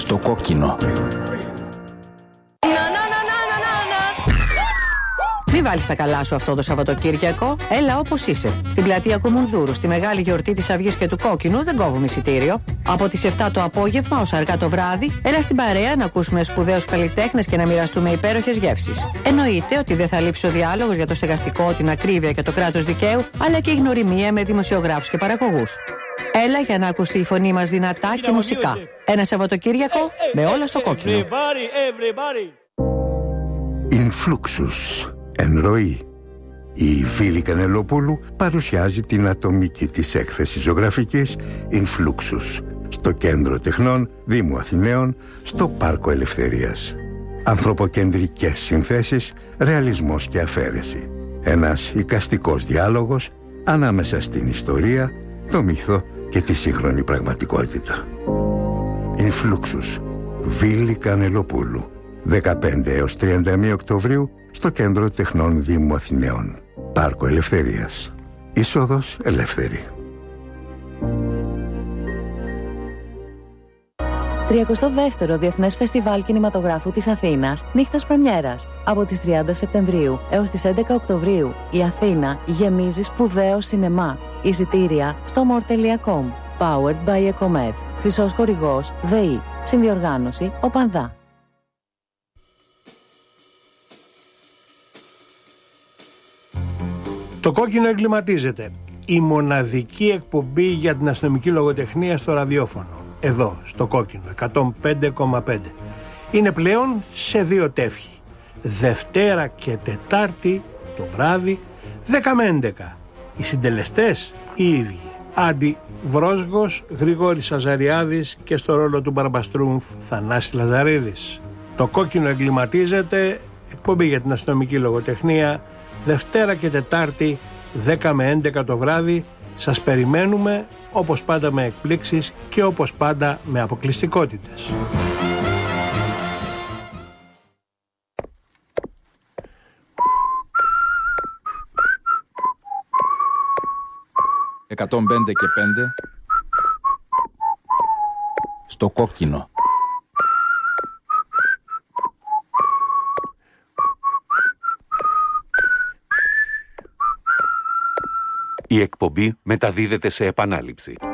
Στο κόκκινο. Μη βάλεις τα καλά σου αυτό το Σαββατοκύριακο. Έλα όπως είσαι. Στην πλατεία Κουμουνδούρου, στη μεγάλη γιορτή της Αυγής και του Κόκκινου, δεν κόβουμε εισιτήριο. Από τις 7 το απόγευμα ως αργά το βράδυ, έλα στην παρέα να ακούσουμε σπουδαίους καλλιτέχνες και να μοιραστούμε υπέροχες γεύσεις. Εννοείται ότι δεν θα λείψει ο διάλογος για το στεγαστικό, την ακρίβεια και το κράτος δικαίου, αλλά και η γνωριμία με δημοσιογράφους και παραγωγούς. Έλα για να ακουστεί η φωνή μας δυνατά και μουσικά. Ένα Σαββατοκύριακο με όλα στο κόκκινο. Influxus. Εν ροή. Η Φίλη Κανελοπούλου παρουσιάζει την ατομική της έκθεση ζωγραφικής Influxus στο Κέντρο Τεχνών Δήμου Αθηναίων, στο Πάρκο Ελευθερίας. Ανθρωποκεντρικές συνθέσεις, ρεαλισμός και αφαίρεση. Ένας εικαστικός διάλογος ανάμεσα στην ιστορία, το μύθο και τη σύγχρονη πραγματικότητα. Influxus. Φίλη Κανελοπούλου. 15 έως 31 Οκτωβρίου στο Κέντρο Τεχνών Δήμου Αθηναίων. Πάρκο Ελευθερίας. Είσοδος ελεύθερη. 32ο Διεθνές Φεστιβάλ Κινηματογράφου της Αθήνας, νύχτας πρεμιέρας. Από τις 30 Σεπτεμβρίου έως τις 11 Οκτωβρίου, η Αθήνα γεμίζει σπουδαίο σινεμά. Εισιτήρια στο more.com. Powered by Ecomed. Χρυσός χορηγός ΔΕΗ. Συνδιοργάνωση ΟΠΑΝΔΑ. Το κόκκινο εγκληματίζεται. Η μοναδική εκπομπή για την αστυνομική λογοτεχνία στο ραδιόφωνο. Εδώ, στο κόκκινο, 105,5. Είναι πλέον σε 2 τεύχη. Δευτέρα και Τετάρτη το βράδυ, 10 με 11. Οι συντελεστές οι ίδιοι. Άντι Βρόσγος, Γρηγόρης Αζαριάδης και στο ρόλο του Μπαρμπαστρούμφ Θανάση Λαζαρίδης. Το κόκκινο εγκληματίζεται, εκπομπή για την αστυνομική λογοτεχνία, Δευτέρα και Τετάρτη 10 με 11 το βράδυ. Σας περιμένουμε όπως πάντα με εκπλήξεις και όπως πάντα με αποκλειστικότητες. «105 και 5» στο κόκκινο. Η εκπομπή μεταδίδεται σε επανάληψη.